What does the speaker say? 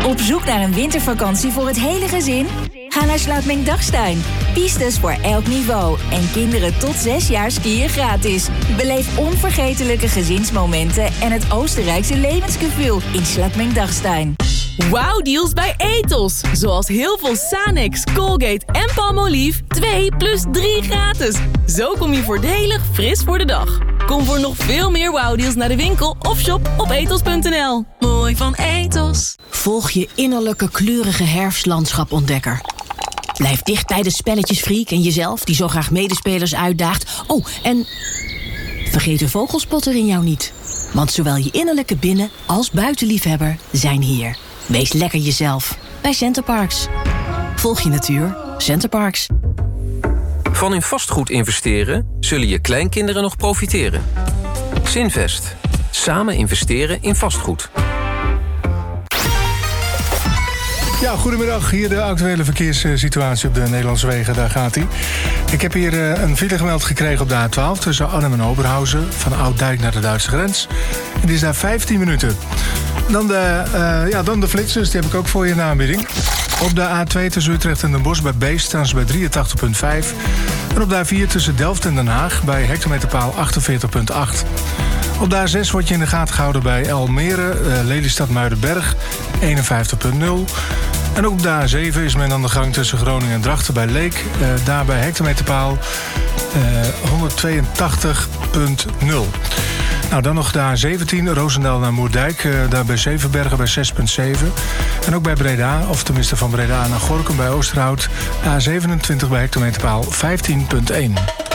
Op zoek naar een wintervakantie voor het hele gezin? Ga naar Slaapmeng-Dachstein. Pistes voor elk niveau. En kinderen tot 6 jaar skiën gratis. Beleef onvergetelijke gezinsmomenten en het Oostenrijkse levensgevoel in Slaapmeng-Dachstein. Wauw-deals bij Ethos. Zoals heel veel Sanex, Colgate en Palmolive 2 plus 3 gratis. Zo kom je voordelig fris voor de dag. Kom voor nog veel meer wauw-deals naar de winkel of shop op ethos.nl. Mooi van Ethos. Volg je innerlijke kleurige herfstlandschap-ontdekker. Blijf dicht bij de spelletjesfreak en jezelf, die zo graag medespelers uitdaagt. Oh, en vergeet de vogelspotter in jou niet. Want zowel je innerlijke binnen- als buitenliefhebber zijn hier. Wees lekker jezelf bij Centerparks. Volg je natuur. Centerparks. Van in vastgoed investeren zullen je kleinkinderen nog profiteren. Zinvest. Samen investeren in vastgoed. Ja, goedemiddag. Hier de actuele verkeerssituatie op de Nederlandse wegen. Daar gaat hij. Ik heb hier een file gemeld gekregen op de A12... tussen Arnhem en Oberhausen, van Oud-Dijk naar de Duitse grens. En die is daar 15 minuten. Dan de flitsers, die heb ik ook voor je in aanbieding. Op de A2 tussen Utrecht en Den Bosch bij Beest staan ze bij 83,5. En op de A4 tussen Delft en Den Haag bij hectometerpaal 48,8. Op de A6 wordt je in de gaten gehouden bij Almere, Lelystad-Muidenberg 51,0. En ook op de A7 is men aan de gang tussen Groningen en Drachten bij Leek. Daar bij hectometerpaal 182,0. Nou, dan nog de A17, Roosendaal naar Moerdijk. Daar bij Zevenbergen bij 6,7. En ook bij Breda, of tenminste van Breda naar Gorinchem bij Oosterhout. A27 bij hectometerpaal 15,1.